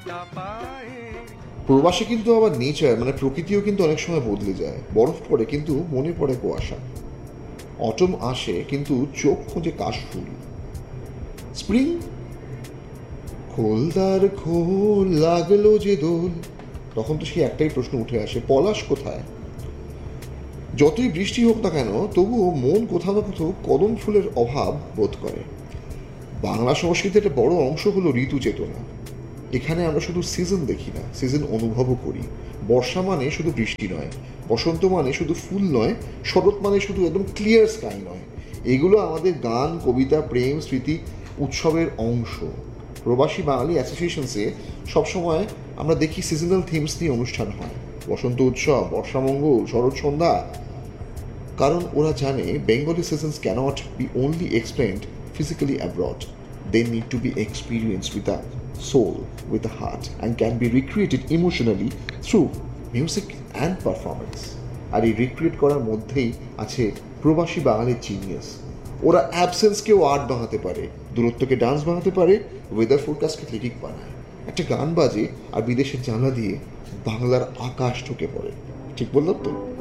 প্রবাসে কিন্তু আবার নেচার মানে প্রকৃতিও কিন্তু অনেক সময় বদলে যায়। বরফ পড়ে কিন্তু মনে পড়ে কুয়াশা, অটম আসে কিন্তু চোখ খোঁজে কাশফুল, স্প্রিং খোলদার খোল লাগলো যে দোল, তখন তো সেই একটাই প্রশ্ন উঠে আসে, পলাশ কোথায়? যতই বৃষ্টি হোক না কেন তবুও মন কোথাও না কোথাও কদম ফুলের অভাব বোধ করে। বাংলা সংস্কৃতির একটা বড় অংশ হলো ঋতু চেতনা। এখানে আমরা শুধু সিজন দেখি না, সিজন অনুভবও করি। বর্ষা মানে শুধু বৃষ্টি নয়, বসন্ত মানে শুধু ফুল নয়, শরৎ মানে শুধু একদম ক্লিয়ার স্কাই নয়। এগুলো আমাদের গান, কবিতা, প্রেম, স্মৃতি, উৎসবের অংশ। প্রবাসী বাঙালি অ্যাসোসিয়েশনসে সবসময় আমরা দেখি সিজনাল থিমস নিয়ে অনুষ্ঠান হয়, বসন্ত উৎসব, বর্ষামঙ্গল, শরৎ সন্ধ্যা। কারণ ওরা জানে Bengali seasons cannot B only explained physically abroad. They need to be experienced with a soul, with a heart, and can be recreated emotionally through music and performance. আর এই রিক্রিয়েট করার মধ্যেই আছে প্রবাসী বাঙালির জিনিয়াস। ওরা অ্যাবসেন্সকেও আর্ট বানাতে পারে, দূরত্বকে dance বানাতে পারে, ওয়েদার ফোরকাস্টকে লিরিক বানায়। একটা গান বাজে আর বিদেশের জানলা দিয়ে বাংলার আকাশ ঢুকে পড়ে। ঠিক বললাম তো?